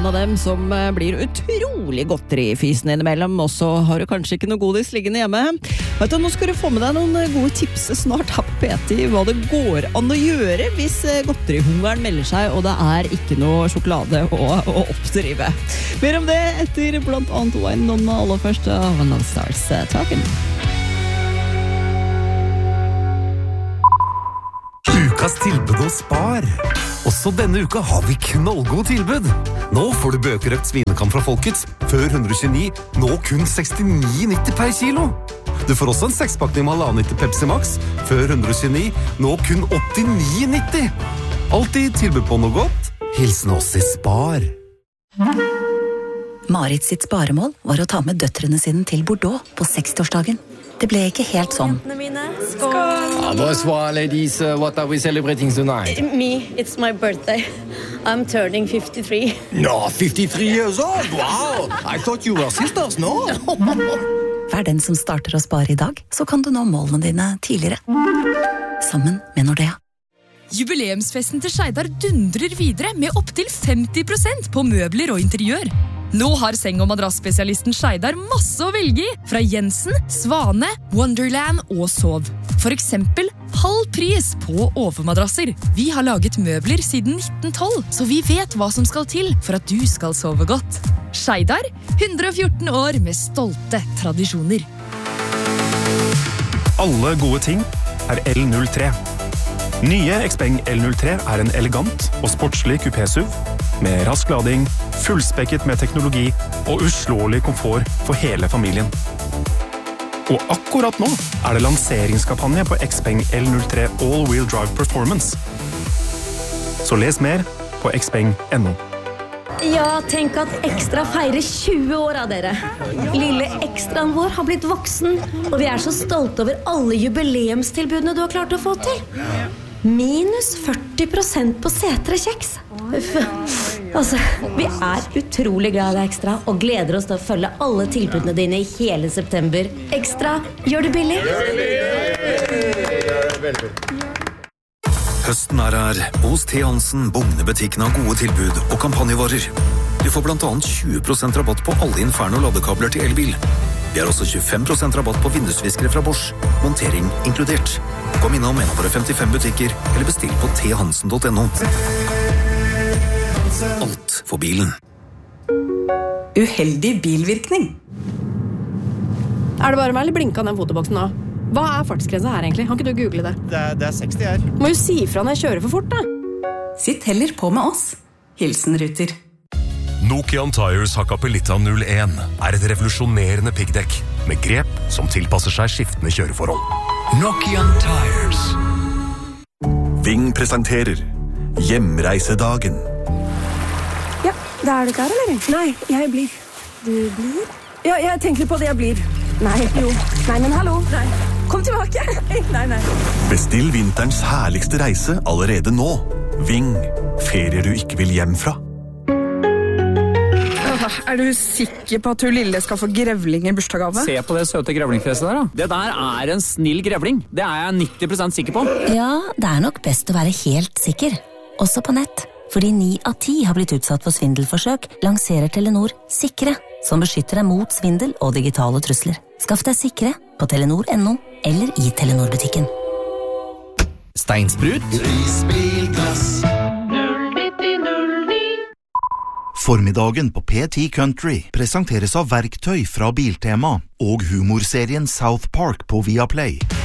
en av dem som blir utrolig godteri I fysen innimellom, og så har du kanskje ikke noe godis liggende hjemme. Vet du, nå skal du få med deg noen gode tips snart her på PT hva det går an å gjøre hvis godterihungeren melder seg, og det ikke noe sjokolade å oppdrive. Mer om det etter blant annet Wine On aller først av When Love Starts Talking. Ukas tilbud hos Spar. Også denne uka har vi knallgod tilbud. Nå får du bøkerøkt svinekam fra Folkets, før 129, nå kun 69,90 per kilo. Du får også en 6-pakning med 1,5 Pepsi Max, før 129, nå kun 89,90. Alltid tilbud på noe godt. Hilsen oss I Spar. Marit sitt sparemål var å ta med døtrene sine til Bordeaux på 60-årsdagen. Det ble ikke helt sånn. Bonsoir, ladies. What are we celebrating tonight? Me, it's my birthday. I'm turning 53. No, 53 years old? Wow! I thought you were sisters, no? Vær den som starter å spare I dag, så kan du nå målene dine tidligere. Sammen med Nordea. Jubileumsfesten til Skeidar dundrer videre med opp til 50% på møbler og interiør. Nå har seng- og madrassspesialisten Skeidar masse å velge I, fra Jensen, Svane, Wonderland og Sov. For eksempel halv pris på overmadrasser. Vi har laget møbler siden 1912, så vi vet hva som skal til for at du skal sove godt. Skeidar, 114 år med stolte tradisjoner. Alle gode ting L03. Nye Xpeng L03 en elegant og sportslig kupé-SUV med rask lading, fullspekket med teknologi og uslåelig komfort for hele familien. Og akkurat nå det lanseringskampanje på Xpeng L03 All-Wheel Drive Performance. Så les mer på xpeng.no. Ja, tenk at Ekstra feirer 20 år av dere. Lille Ekstraen vår har blitt voksen, og vi så stolte over alle jubileumstilbudene du har klart å få til. Minus 40% på setre kjeks. Altså, vi utrolig glad I Ekstra og gleder oss til å følge alle tilbudene dine I hele september. Ekstra, gjør det billig. Høsten her. Hos T. Hansen bugner butikken av gode tilbud og kampanjevarer. Du får blant annet 20% rabatt på alle Inferno-ladekabler til elbil. Vi har også 25% rabatt på vindusviskere fra Bosch. Montering inkludert. Kom innom en av våre 55 butikker, eller bestill på thansen.no. Alt for bilen. Uheldig bilvirkning. Det bare meg, eller blinket den fotoboksen nå? Hva fartsgrensa her egentlig? Kan ikke du google det? Det 60 her. Må jo si fra når jeg kjører for fort, da. Sitt heller på med oss. Hilsen Ruter. Nokian Tires Hakkapelitta 01 et revolusjonerende piggdekk med grep som tilpasser seg skiftende kjøreforhold. Nokian Tires. Ving presenterer Hjemreisedagen. Ja, da du klar, eller? Nei, jeg blir. Du blir? Ja, jeg tenker på det jeg blir. Nei, jo. Nei, men hallo. Nei. Kom tilbake. Nei. Bestill vinterens herligste reise allerede nå. Ving. Ferier du ikke vil hjem fra. Du sikker på at hun lille skal få grevling I bursdagsgave? Se på det søte grevlingfjeset der da. Det der en snill grevling. Det jeg 90% sikker på. Ja, det nok best å være helt sikker. Også på nett. Fordi 9 av 10 har blitt utsatt for svindelforsøk, lanserer Telenor Sikre, som beskytter deg mot svindel og digitale trusler. Skaff deg Sikre på telenor.no eller I Telenor-butikken. Steinsprut. Risbilglass. Formiddagen på PT Country presenteres av verktøy fra Biltema og humorserien South Park på Viaplay.